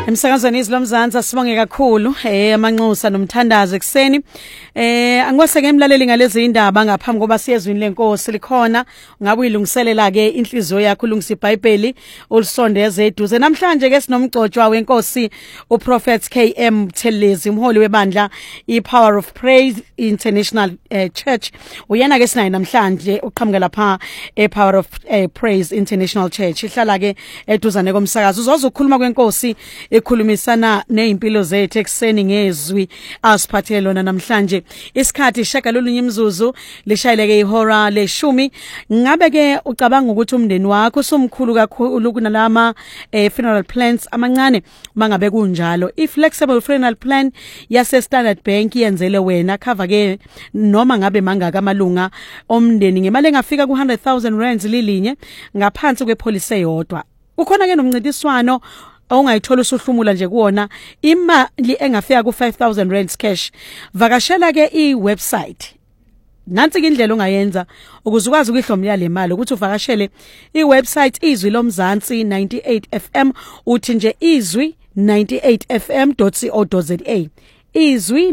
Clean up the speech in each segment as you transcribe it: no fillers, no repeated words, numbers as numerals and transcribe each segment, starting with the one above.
Emsakazweni izilomzansi sibonge kakhulu amanxusa nomthandazo ekseni angibaseke emlaleli ngalezi indaba ngaphambi koba siyezwini lenkosi likhona ngabe uyilungiselela ke inhliziyo yakho ulungisa iBhayibheli ulisondeze eduze namhlanje ke sinomgcotshwa wenkosi uProphet KM Thelezi umholi webandla iPower of Praise International Church uyena ke sinaye namhlanje uqhamuka lapha ePower of Praise International Church ihlala ke eduzane komsakazo uzoza ukukhuluma kwenkosi ekhulumisana nezimpilo zethu ekseni ngezwi asiphathele lona namhlanje isikhathi shagalolunye imzuzu lishayeleke ihora le10 ngabe ke ucabanga ukuthi umndeni wakho somkhulu kakhulu kunalama funeral plans amancane mangabe kunjalo iflexible funeral plan yase Standard Bank yenzele wena cover ke noma ngabe mangaka amalunga omndeni ngemali engafika ku 100,000 rands lilinye ngaphansi kwepolicy eyodwa ukhona ke nomncintiswano ongayithola usuhlumula nje kuona imali engafika ku 5,000 rands cash vakashela ke iwebsite nansi ke indlela ongayenza ukuze ukwazi ukuyihlomulela le mali ukuthi uvakashele iwebsite izwi lomzansi 98fm uthi nje izwi 98fm.co.za izwi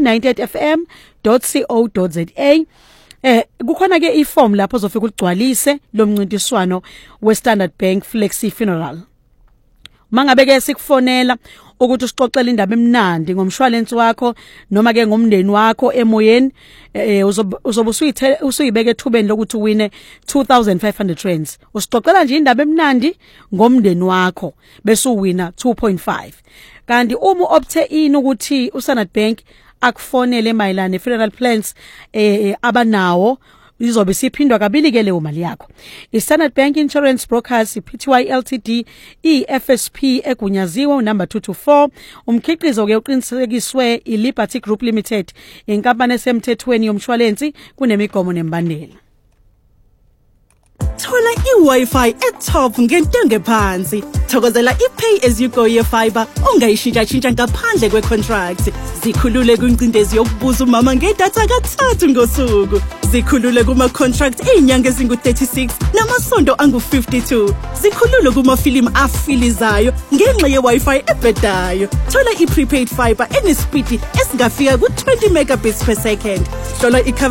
98fm.co.za kukhona ke iform lapho uzofika ugcwalise lo mncintiswano weStandard Bank Flexi Funeral mangabe ke sikufonela ukuthi usixoxele indaba emnandi ngomshwalensi wakho noma ke ngomndeni wakho emoyeni uzobe usuyibeke ethubeni lokuthi uwine 2,500 rands usixoxela nje indaba emnandi ngomndeni wakho bese uwina 2.5 kanti uma opthe in ukuthi uStandard Bank akufonele mayelana funeral plans abanawo izobe siphindwa kabili ke leyo mali yakho iStandard Bank Insurance Brokers iPTY Ltd iFSP egunyaziwe number 224 umkhiqizo ke uqinisekiswe iLiberty Group Limited inkampani esemthethweni yomshwalensi kunemigomo nembandela thola iWi-Fi etop ngentengo ephansi thokozela iPay as you go yefiber ongayishintsha ngaphandle kwecontract zikhulule kwincindezi yokubuza umama ngedatha kathathu ngosuku zikhulule kuma contract einyanga ezingu36 namasonto angu52 zikhulule kuma film afilizayo ngenxa yeWi-Fi ebhedayo thola iprepaid fiber enespeed esingafika ku20 megabits per second hlola